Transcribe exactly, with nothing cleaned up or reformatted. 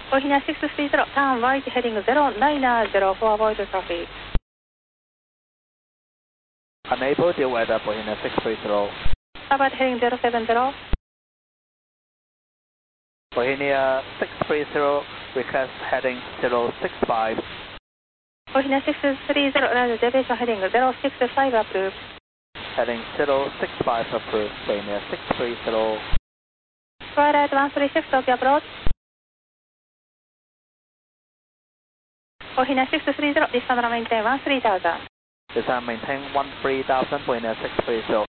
Bohemia six three zero, turn right heading zero nine zero for avoid traffic. Unable, deal weather, Bohemia six three zero. Starboard heading zero seven zero. Bohemia six three zero, request heading zero six five. Bohemia six three zero, reservation heading zero six five approved. Heading zero six five approved, Bohemia six three zero. Twilight one three six, Tokyo approach. Bohemia six three zero, descend and maintain one three thousand. Descend maintain one three thousand, Bohemia six three zero.